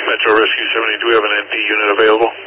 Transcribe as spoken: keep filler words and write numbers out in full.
Metro Rescue seventy, do we have an N P unit available?